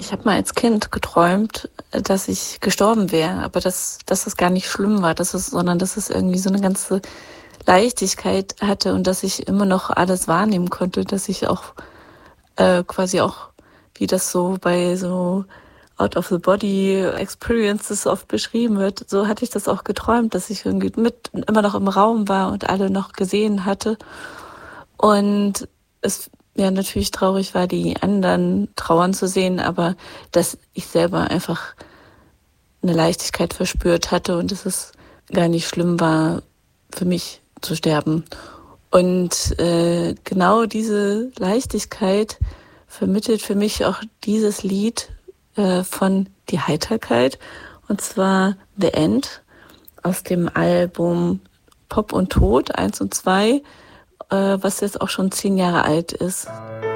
Ich habe mal als Kind geträumt, dass ich gestorben wäre, aber dass das gar nicht schlimm war, sondern dass es irgendwie so eine ganze Leichtigkeit hatte und dass ich immer noch alles wahrnehmen konnte, dass ich auch quasi auch, wie das so bei so Out-of-the-Body-Experiences oft beschrieben wird, so hatte ich das auch geträumt, dass ich irgendwie mit immer noch im Raum war und alle noch gesehen hatte. Und es ja natürlich traurig war, die anderen trauern zu sehen, aber dass ich selber einfach eine Leichtigkeit verspürt hatte und dass es gar nicht schlimm war, für mich zu sterben. Und genau diese Leichtigkeit vermittelt für mich auch dieses Lied von Die Heiterkeit, und zwar The End aus dem Album Pop und Tod 1 und 2, was jetzt auch schon 10 Jahre alt ist.